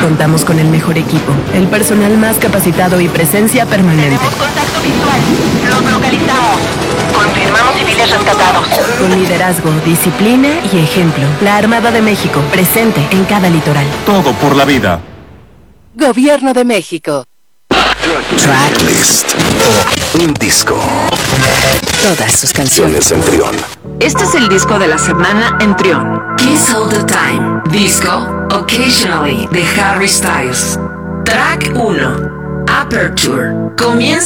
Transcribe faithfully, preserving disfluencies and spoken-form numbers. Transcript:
Contamos con el mejor equipo, el personal más capacitado y presencia permanente. Tenemos contacto visual. Los localizamos. Confirmamos civiles rescatados. Con liderazgo, disciplina y ejemplo. La Armada de México, presente en cada litoral. Todo por la vida. Gobierno de México. Tracklist o un disco. Todas sus canciones en Trión. Este es el disco de la semana en Trión. Kiss All the Time. Disco Occasionally de Harry Styles. Track uno. Aperture. Comienza